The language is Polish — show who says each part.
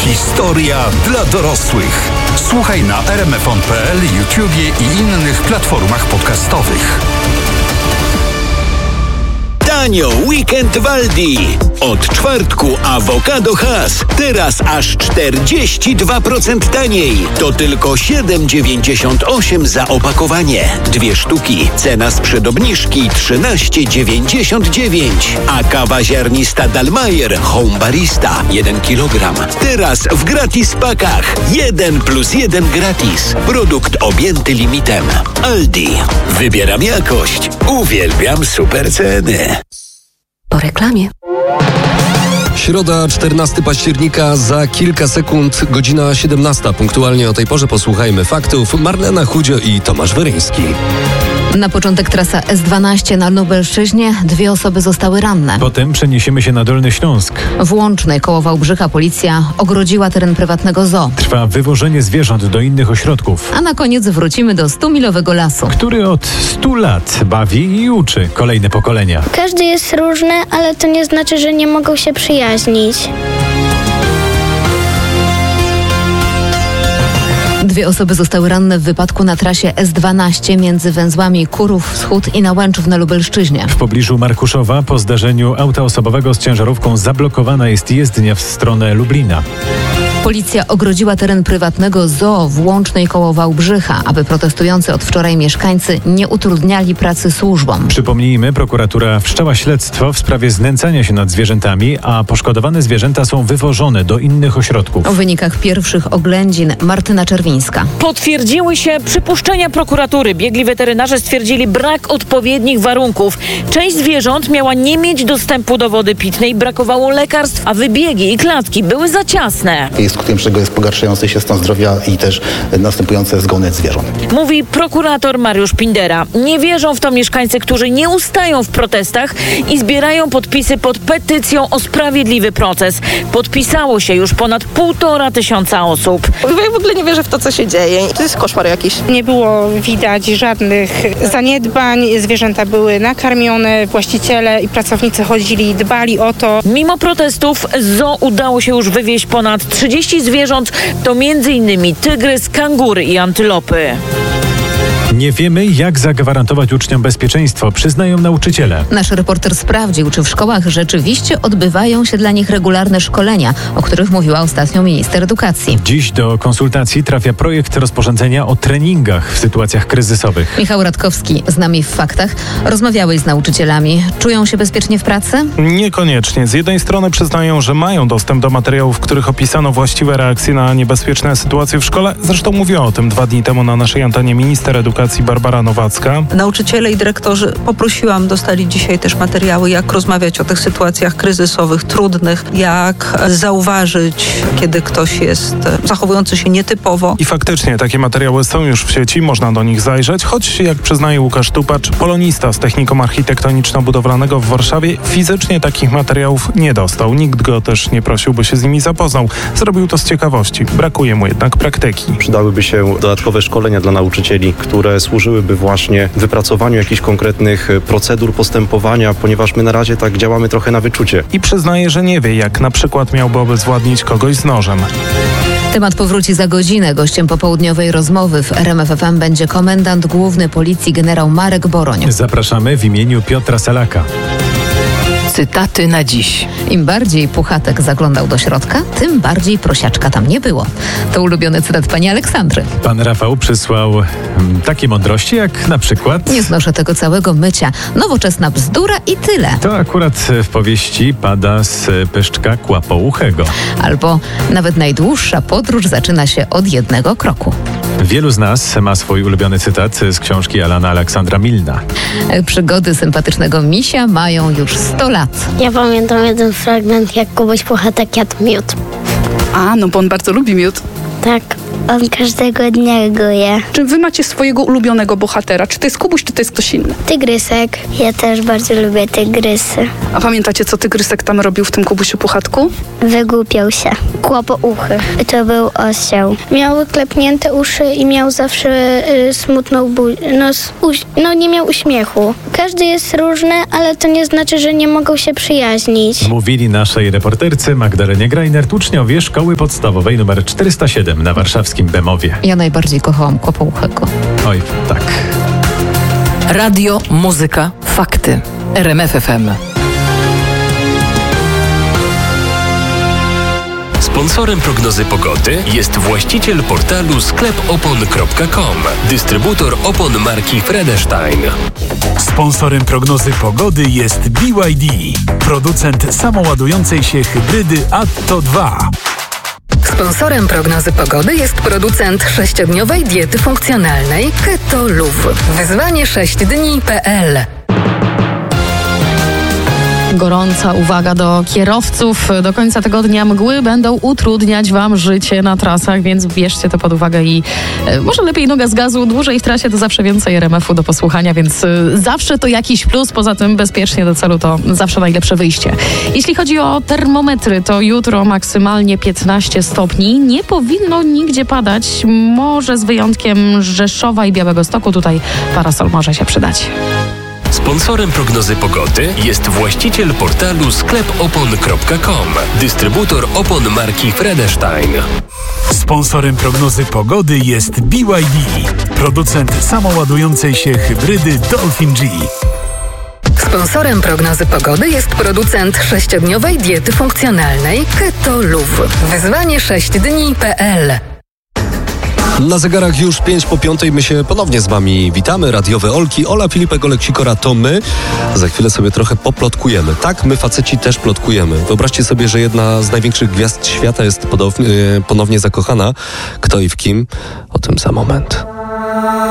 Speaker 1: Historia dla dorosłych. Słuchaj na rmfon.pl, YouTubie i innych platformach podcastowych.
Speaker 2: Tanio weekend w Aldi. Od czwartku awokado Hass. Teraz aż 42% taniej. To tylko 7,98 za opakowanie. 2 sztuki. Cena sprzed obniżki 13,99. A kawa ziarnista Dalmayer Home Barista 1 kg. Teraz w gratis pakach. 1+1 gratis. Produkt objęty limitem. Aldi. Wybieram jakość. Uwielbiam super ceny.
Speaker 3: Po reklamie.
Speaker 4: Środa, 14 października, za kilka sekund, godzina 17. Punktualnie o tej porze posłuchajmy faktów. Marlena Chudzio i Tomasz Weryński.
Speaker 3: Na początek trasa S12 na Lubelszczyźnie. 2 osoby zostały ranne.
Speaker 5: Potem przeniesiemy się na Dolny Śląsk.
Speaker 3: W Łącznej koło Wałbrzycha policja ogrodziła teren prywatnego zoo.
Speaker 5: Trwa wywożenie zwierząt do innych ośrodków.
Speaker 3: A na koniec wrócimy do 100-milowego lasu,
Speaker 5: który od 100 lat bawi i uczy kolejne pokolenia.
Speaker 6: Każdy jest różny, ale to nie znaczy, że nie mogą się przyjaźnić.
Speaker 3: 2 osoby zostały ranne w wypadku na trasie S12 między węzłami Kurów Wschód i Nałęczów na Lubelszczyźnie.
Speaker 5: W pobliżu Markuszowa po zdarzeniu auta osobowego z ciężarówką zablokowana jest jezdnia w stronę Lublina.
Speaker 3: Policja ogrodziła teren prywatnego zoo w Łącznej koło Wałbrzycha, aby protestujący od wczoraj mieszkańcy nie utrudniali pracy służbom.
Speaker 5: Przypomnijmy, prokuratura wszczęła śledztwo w sprawie znęcania się nad zwierzętami, a poszkodowane zwierzęta są wywożone do innych ośrodków.
Speaker 3: O wynikach pierwszych oględzin Martyna Czerwińska.
Speaker 7: Potwierdziły się przypuszczenia prokuratury. Biegli weterynarze stwierdzili brak odpowiednich warunków. Część zwierząt miała nie mieć dostępu do wody pitnej, brakowało lekarstw, a wybiegi i klatki były za ciasne.
Speaker 8: Skutkiem czego jest pogarszający się stan zdrowia i też następujące zgony zwierząt.
Speaker 7: Mówi prokurator Mariusz Pindera. Nie wierzą w to mieszkańcy, którzy nie ustają w protestach i zbierają podpisy pod petycją o sprawiedliwy proces. Podpisało się już ponad 1500 osób.
Speaker 9: Ja w ogóle nie wierzę w to, co się dzieje. To jest koszmar jakiś.
Speaker 10: Nie było widać żadnych zaniedbań. Zwierzęta były nakarmione, właściciele i pracownicy chodzili i dbali o to.
Speaker 7: Mimo protestów z zoo udało się już wywieźć ponad 30 zwierząt, to m.in. tygrys, kangury i antylopy.
Speaker 5: Nie wiemy, jak zagwarantować uczniom bezpieczeństwo, przyznają nauczyciele.
Speaker 3: Nasz reporter sprawdził, czy w szkołach rzeczywiście odbywają się dla nich regularne szkolenia, o których mówiła ostatnio minister edukacji.
Speaker 5: Dziś do konsultacji trafia projekt rozporządzenia o treningach w sytuacjach kryzysowych.
Speaker 3: Michał Radkowski z nami w faktach. Rozmawiałeś z nauczycielami. Czują się bezpiecznie w pracy?
Speaker 11: Niekoniecznie. Z jednej strony przyznają, że mają dostęp do materiałów, w których opisano właściwe reakcje na niebezpieczne sytuacje w szkole. Zresztą mówiła o tym 2 dni temu na naszej antenie minister edukacji Barbara Nowacka.
Speaker 12: Nauczyciele i dyrektorzy poprosiłam, dostali dzisiaj też materiały, jak rozmawiać o tych sytuacjach kryzysowych, trudnych, jak zauważyć, kiedy ktoś jest zachowujący się nietypowo.
Speaker 11: I faktycznie takie materiały są już w sieci, można do nich zajrzeć, choć jak przyznaje Łukasz Tupacz, polonista z technikum architektoniczno-budowlanego w Warszawie, fizycznie takich materiałów nie dostał. Nikt go też nie prosił, by się z nimi zapoznał. Zrobił to z ciekawości. Brakuje mu jednak praktyki.
Speaker 13: Przydałyby się dodatkowe szkolenia dla nauczycieli, które służyłyby właśnie wypracowaniu jakichś konkretnych procedur postępowania, ponieważ my na razie tak działamy trochę na wyczucie.
Speaker 11: I przyznaje, że nie wie, jak na przykład miałby obezwładnić kogoś z nożem.
Speaker 3: Temat powróci za godzinę. Gościem popołudniowej rozmowy w RMF FM będzie komendant główny policji generał Marek Boroń.
Speaker 5: Zapraszamy w imieniu Piotra Salaka.
Speaker 3: Cytaty na dziś. Im bardziej Puchatek zaglądał do środka, tym bardziej prosiaczka tam nie było. To ulubiony cytat pani Aleksandry.
Speaker 5: Pan Rafał przysłał takie mądrości jak na przykład:
Speaker 3: nie znoszę tego całego mycia. Nowoczesna bzdura i tyle.
Speaker 5: To akurat w powieści pada z pyszczka kłapouchego.
Speaker 3: Albo nawet najdłuższa podróż zaczyna się od jednego kroku.
Speaker 5: Wielu z nas ma swój ulubiony cytat z książki Alana Aleksandra Milna.
Speaker 3: Przygody sympatycznego misia mają już 100 lat.
Speaker 6: Ja pamiętam jeden fragment, jak Kubuś Puchatek jadł miód.
Speaker 12: A, no bo on bardzo lubi miód.
Speaker 6: Tak. On każdego dnia go je.
Speaker 14: Czy wy macie swojego ulubionego bohatera? Czy to jest Kubuś, czy to jest ktoś inny?
Speaker 6: Tygrysek. Ja też bardzo lubię tygrysy.
Speaker 14: A pamiętacie, co Tygrysek tam robił w tym Kubusiu Puchatku?
Speaker 6: Wygłupiał się. Kłopouchy. To był osioł. Miał klepnięte uszy i miał zawsze smutną buzię. Nie miał uśmiechu. Każdy jest różny, ale to nie znaczy, że nie mogą się przyjaźnić.
Speaker 5: Mówili naszej reporterce Magdalenie Greinert uczniowie Szkoły Podstawowej nr 407 na warszawskim Bemowie.
Speaker 3: Ja najbardziej kochałam Kłopouchego.
Speaker 5: Oj, tak.
Speaker 15: Radio, muzyka, fakty. RMF FM.
Speaker 16: Sponsorem prognozy pogody jest właściciel portalu sklepopon.com, dystrybutor opon marki Fredestein.
Speaker 17: Sponsorem prognozy pogody jest BYD, producent samoładującej się hybrydy Atto 2.
Speaker 15: Sponsorem prognozy pogody jest producent 6-dniowej diety funkcjonalnej Keto Luv. Wyzwanie 6dni.pl.
Speaker 18: Gorąca uwaga do kierowców. Do końca tygodnia mgły będą utrudniać wam życie na trasach, więc bierzcie to pod uwagę i może lepiej noga z gazu. Dłużej w trasie to zawsze więcej RMF-u do posłuchania, więc zawsze to jakiś plus. Poza tym bezpiecznie do celu to zawsze najlepsze wyjście. Jeśli chodzi o termometry, to jutro maksymalnie 15 stopni. Nie powinno nigdzie padać. Może z wyjątkiem Rzeszowa i Białegostoku. Tutaj parasol może się przydać.
Speaker 16: Sponsorem prognozy pogody jest właściciel portalu sklepopon.com, dystrybutor opon marki Fredestein.
Speaker 17: Sponsorem prognozy pogody jest BYD, producent samoładującej się hybrydy Dolphin G.
Speaker 15: Sponsorem prognozy pogody jest producent 6-dniowej diety funkcjonalnej Keto Luv. Wyzwanie 6dni.pl.
Speaker 4: Na zegarach już 5:05. My się ponownie z wami witamy. Radiowe Olki, Ola, Filipek, Olek, Sikora, to my. Za chwilę sobie trochę poplotkujemy. Tak, my faceci też plotkujemy. Wyobraźcie sobie, że jedna z największych gwiazd świata jest ponownie zakochana. Kto i w kim? O tym za moment.